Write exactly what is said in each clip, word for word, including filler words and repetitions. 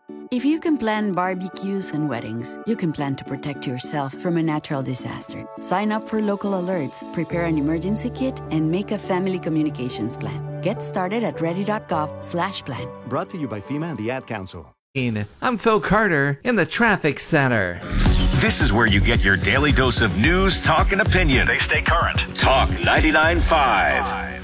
If you can plan barbecues and weddings, you can plan to protect yourself from a natural disaster. Sign up for local alerts, prepare an emergency kit, and make a family communications plan. Get started at ready.gov slash plan. Brought to you by FEMA and the Ad Council. I'm Phil Carter in the Traffic Center. This is where you get your daily dose of news, talk, and opinion. They stay current. Talk ninety-nine point five.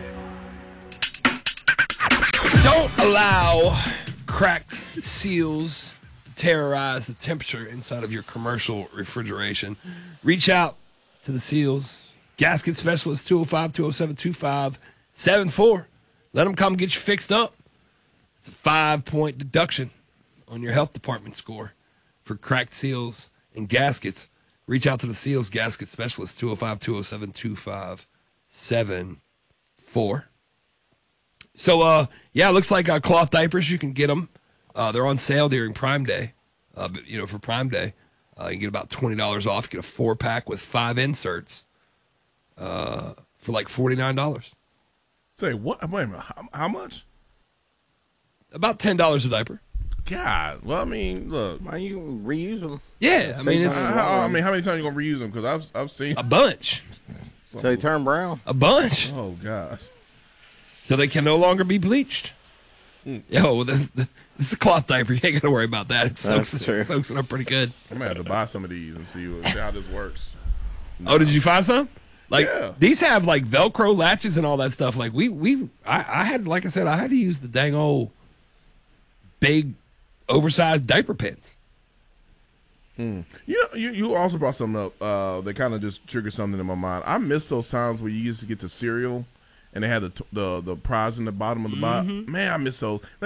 Don't allow cracked seals to terrorize the temperature inside of your commercial refrigeration. Reach out to the Seals Gasket Specialist, two oh five, two oh seven, two five seven four. Let them come get you fixed up. It's a five-point deduction on your health department score for cracked seals and gaskets. Reach out to the Seals Gasket Specialist, two oh five, two oh seven, two five seven four. So, uh, yeah, it looks like uh, cloth diapers, you can get them. Uh, they're on sale during Prime Day. Uh, but, you know, for Prime Day, uh, you get about twenty dollars off. You get a four-pack with five inserts uh, for like forty-nine dollars. Say, what? Wait a minute. How, how much? About ten dollars a diaper. God. Well, I mean, look. Well, you can reuse them. Yeah, I mean, it's Uh, how, I mean, how many times you going to reuse them? Because I've, I've seen. a bunch. So they turn brown. A bunch. Oh, gosh. So they can no longer be bleached. Mm. Yo, this, this is a cloth diaper. You ain't got to worry about that. It soaks, That's true. it soaks it up pretty good. I'm going to have to buy some of these and see, what, see how this works. Oh, did you find some? Like, Yeah. these have, like, Velcro latches and all that stuff. Like, we, we I, I had, like I said, I had to use the dang old big, oversized diaper pins. Mm. You know, you, you also brought something up uh, that kind of just triggered something in my mind. I miss those times where you used to get the cereal and they had the t- the, the prize in the bottom of the box. Man, I miss those.